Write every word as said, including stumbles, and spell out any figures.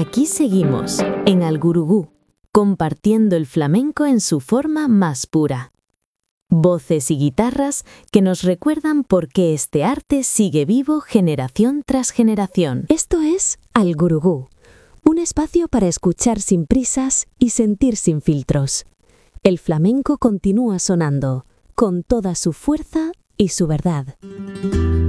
Aquí seguimos, en Algurugú, compartiendo el flamenco en su forma más pura. Voces y guitarras que nos recuerdan por qué este arte sigue vivo generación tras generación. Esto es Algurugú, un espacio para escuchar sin prisas y sentir sin filtros. El flamenco continúa sonando, con toda su fuerza y su verdad.